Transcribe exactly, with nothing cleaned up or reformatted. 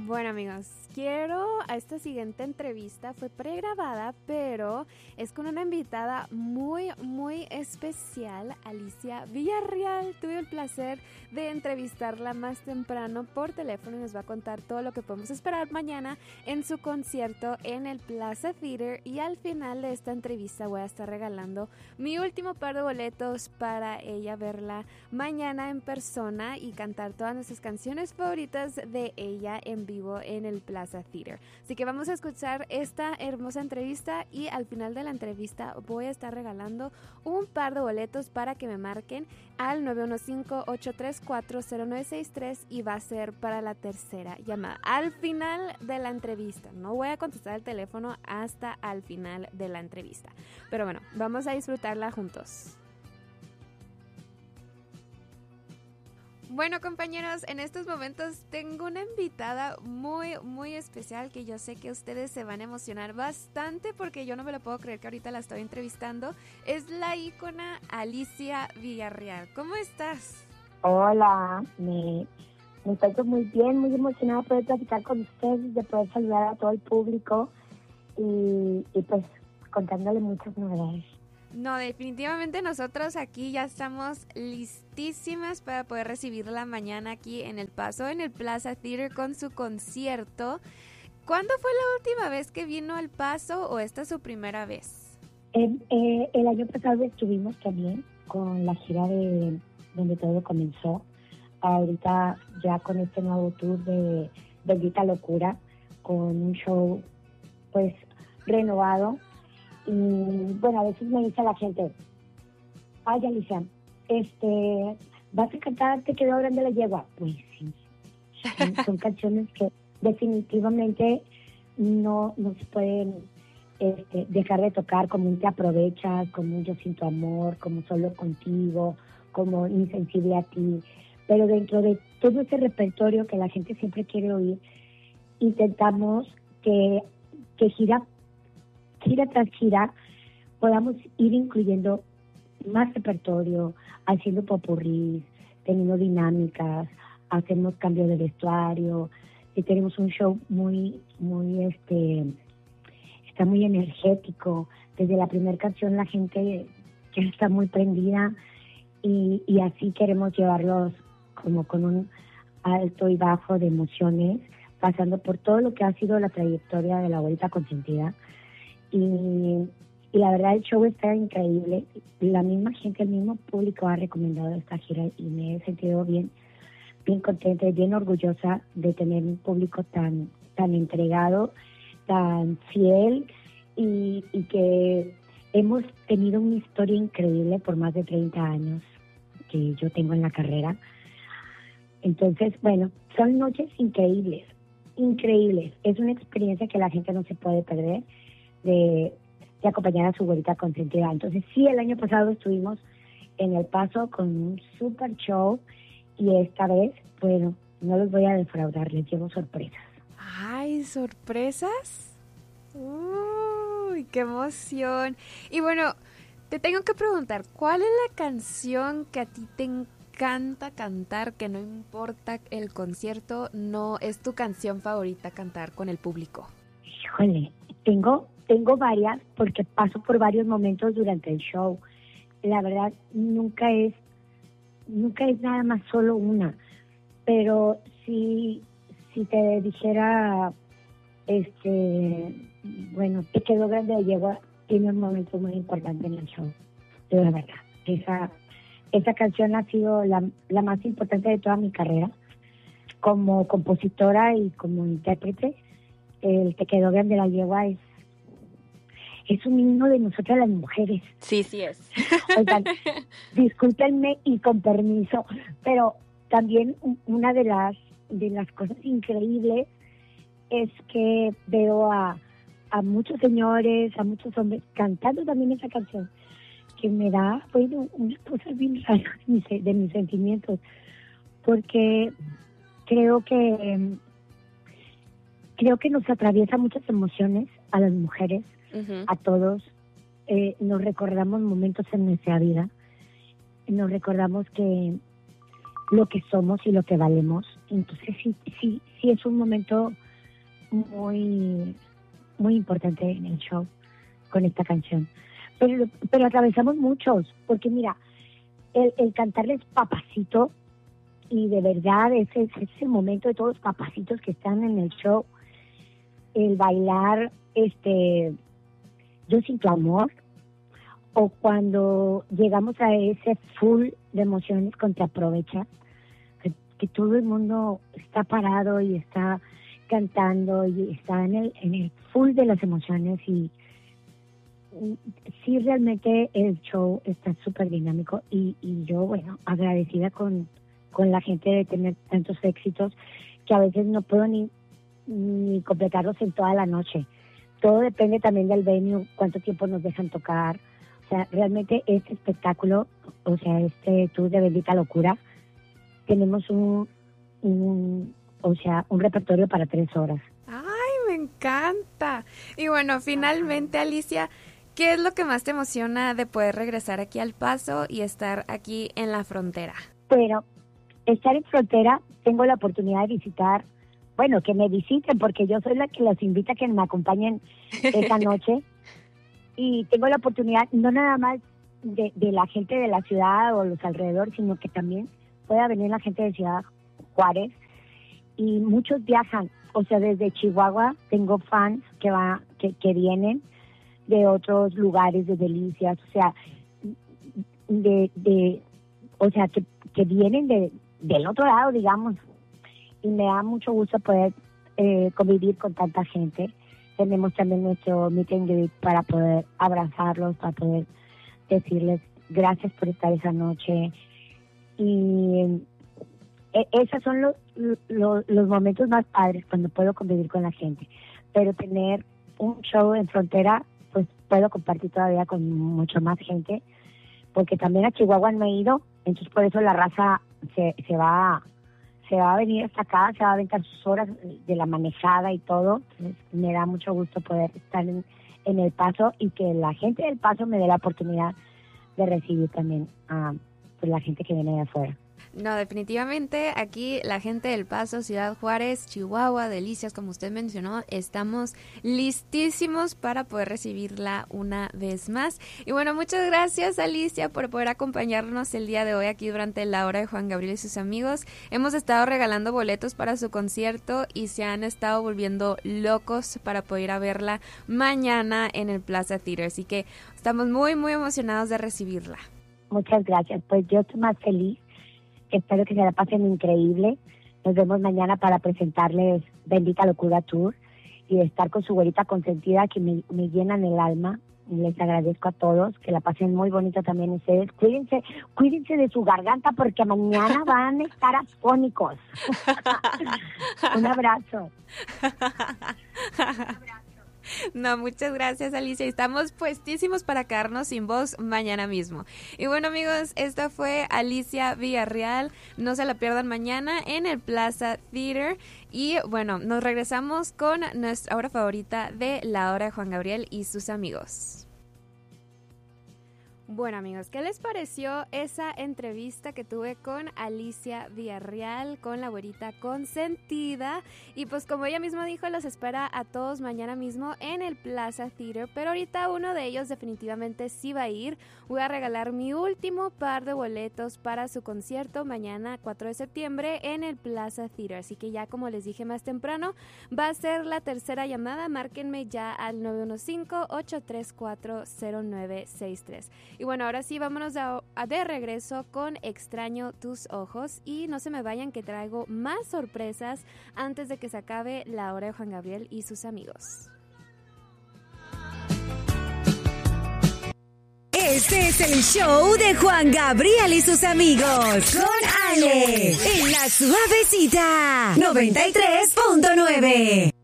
Bueno, amigos, quiero a esta siguiente entrevista, fue pregrabada, pero es con una invitada muy, muy especial, Alicia Villarreal. Tuve el placer de entrevistarla más temprano por teléfono y nos va a contar todo lo que podemos esperar mañana en su concierto en el Plaza Theater. Y al final de esta entrevista voy a estar regalando mi último par de boletos para ella verla mañana en persona y cantar todas nuestras canciones favoritas de ella en vivo en el Plaza Theater. Así que vamos a escuchar esta hermosa entrevista y al final de la entrevista voy a estar regalando un par de boletos para que me marquen al nueve uno cinco, ocho tres cuatro, cero nueve seis tres y va a ser para la tercera llamada. Al final de la entrevista. No voy a contestar el teléfono hasta al final de la entrevista. Pero bueno, vamos a disfrutarla juntos. Bueno, compañeros, en estos momentos tengo una invitada muy, muy especial que yo sé que ustedes se van a emocionar bastante porque yo no me lo puedo creer que ahorita la estoy entrevistando. Es la ícona Alicia Villarreal. ¿Cómo estás? Hola, me, me encuentro muy bien, muy emocionada de poder platicar con ustedes, de poder saludar a todo el público y, y pues contándole muchas novedades. No, definitivamente nosotros aquí ya estamos listísimas para poder recibirla mañana aquí en El Paso, en el Plaza Theater con su concierto. ¿Cuándo fue la última vez que vino al Paso o esta es su primera vez? Eh, eh, el año pasado estuvimos también con la gira de donde todo comenzó. Ahorita ya con este nuevo tour de Bendita Locura, con un show pues renovado. Y bueno, a veces me dice la gente, ay Alicia, este, ¿vas a cantar Te quedó grande la yegua? Pues sí, son, son canciones que definitivamente no, no se pueden este, dejar de tocar, como un Te aprovechas, como un Yo sin tu amor, como Solo contigo, como Insensible a ti. Pero dentro de todo ese repertorio que la gente siempre quiere oír, intentamos que, que gira gira tras gira, podamos ir incluyendo más repertorio, haciendo popurrís, teniendo dinámicas, hacemos cambio de vestuario, y tenemos un show muy, muy, este, está muy energético. Desde la primera canción la gente ya está muy prendida y, y así queremos llevarlos como con un alto y bajo de emociones, pasando por todo lo que ha sido la trayectoria de la Abuelita Consentida. Y, y la verdad el show está increíble. La misma gente, el mismo público ha recomendado esta gira y me he sentido bien, bien contenta y bien orgullosa de tener un público tan, tan entregado, tan fiel y, y que hemos tenido una historia increíble por más de treinta años que yo tengo en la carrera. Entonces, bueno, son noches increíbles, increíbles. Es una experiencia que la gente no se puede perder. De, de acompañar a su abuelita consentida. Entonces sí, el año pasado estuvimos en El Paso con un super show y esta vez, bueno, no los voy a defraudar, les llevo sorpresas. ¡Ay, sorpresas! ¡Uy, qué emoción! Y bueno, te tengo que preguntar, ¿cuál es la canción que a ti te encanta cantar, que no importa el concierto, no es tu canción favorita cantar con el público? Híjole, tengo... Tengo varias porque paso por varios momentos durante el show. La verdad, nunca es nunca es nada más solo una. Pero si, si te dijera, este, bueno, Te quedó grande la yegua, tiene un momento muy importante en el show. De la verdad. Esa, esa canción ha sido la, la más importante de toda mi carrera. Como compositora y como intérprete, el Te quedó grande la yegua es Es un himno de nosotras las mujeres. Sí, sí es. Oigan, discúlpenme y con permiso, pero también una de las de las cosas increíbles es que veo a, a muchos señores, a muchos hombres cantando también esa canción, que me da, bueno, una cosa bien rara de mis, de mis sentimientos, porque creo que creo que nos atraviesa muchas emociones a las mujeres. Uh-huh. A todos, eh, nos recordamos momentos en nuestra vida, nos recordamos que lo que somos y lo que valemos, entonces sí, sí, sí es un momento muy, muy importante en el show con esta canción. Pero, pero atravesamos muchos, porque mira, el, el cantarles Papacito, y de verdad ese, ese es el momento de todos los papacitos que están en el show, el bailar este Yo sin tu amor, o cuando llegamos a ese full de emociones con Te aprovecha, que, que todo el mundo está parado y está cantando y está en el, en el full de las emociones, y sí, realmente el show está súper dinámico, y, y yo, bueno, agradecida con, con la gente de tener tantos éxitos que a veces no puedo ni, ni completarlos en toda la noche. Todo depende también del venue, cuánto tiempo nos dejan tocar. O sea, realmente este espectáculo, o sea, este tour de Bendita Locura, tenemos un, un o sea, un repertorio para tres horas. ¡Ay, me encanta! Y bueno, finalmente, Alicia, ¿qué es lo que más te emociona de poder regresar aquí al Paso y estar aquí en la frontera? Pero estar en frontera, tengo la oportunidad de visitar, bueno, que me visiten, porque yo soy la que los invita a que me acompañen esta noche. Y tengo la oportunidad, no nada más de, de la gente de la ciudad o los alrededores, sino que también pueda venir la gente de Ciudad Juárez. Y muchos viajan, o sea, desde Chihuahua tengo fans que va, que, que vienen de otros lugares, de Delicias, o sea, de, de o sea, que, que vienen de del otro lado, digamos, y me da mucho gusto poder eh, convivir con tanta gente. Tenemos también nuestro meet and greet para poder abrazarlos, para poder decirles gracias por estar esa noche. Y eh, esos son los, los, los momentos más padres cuando puedo convivir con la gente. Pero tener un show en frontera, pues puedo compartir todavía con mucho más gente, porque también a Chihuahua no he ido, entonces por eso la raza se, se va se va a venir hasta acá, se va a aventar sus horas de la manejada y todo. Entonces, me da mucho gusto poder estar en, en El Paso, y que la gente del Paso me dé la oportunidad de recibir también a pues, la gente que viene de afuera. No, definitivamente aquí la gente del Paso, Ciudad Juárez, Chihuahua, Delicias, como usted mencionó, estamos listísimos para poder recibirla una vez más. Y bueno, muchas gracias, Alicia, por poder acompañarnos el día de hoy aquí durante la hora de Juan Gabriel y sus amigos. Hemos estado regalando boletos para su concierto y se han estado volviendo locos para poder ir a verla mañana en el Plaza Theater, así que estamos muy, muy emocionados de recibirla. Muchas gracias, pues yo estoy más feliz. Espero que se la pasen increíble. Nos vemos mañana para presentarles Bendita Locura Tour y de estar con su güerita consentida, que me, me llenan el alma. Les agradezco a todos, que la pasen muy bonito también ustedes. Cuídense, cuídense de su garganta, porque mañana van a estar afónicos. Un abrazo. Un abrazo. No, muchas gracias, Alicia. Estamos puestísimos para quedarnos sin voz mañana mismo. Y bueno, amigos, esta fue Alicia Villarreal. No se la pierdan mañana en el Plaza Theater. Y bueno, nos regresamos con nuestra hora favorita de la hora de Juan Gabriel y sus amigos. Bueno, amigos, ¿qué les pareció esa entrevista que tuve con Alicia Villarreal, con la güerita consentida? Y pues como ella misma dijo, los espera a todos mañana mismo en el Plaza Theater, pero ahorita uno de ellos definitivamente sí va a ir. Voy a regalar mi último par de boletos para su concierto mañana cuatro de septiembre en el Plaza Theater, así que ya como les dije más temprano, va a ser la tercera llamada. Márquenme ya al nueve uno cinco, ocho tres cuatro, cero nueve seis tres. Y bueno, ahora sí, vámonos a, a de regreso con Extraño tus ojos, y no se me vayan que traigo más sorpresas antes de que se acabe la hora de Juan Gabriel y sus amigos. Este es el show de Juan Gabriel y sus amigos con Ale en La Suavecita noventa y tres punto nueve.